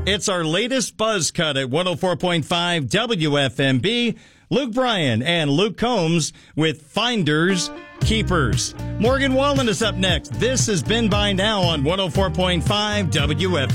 It's our latest Buzz Cut at 104.5 WFMB. Luke Bryan and Luke Combs with Finders Keepers. Morgan Wallen is up next. This has been By Now on 104.5 WFMB.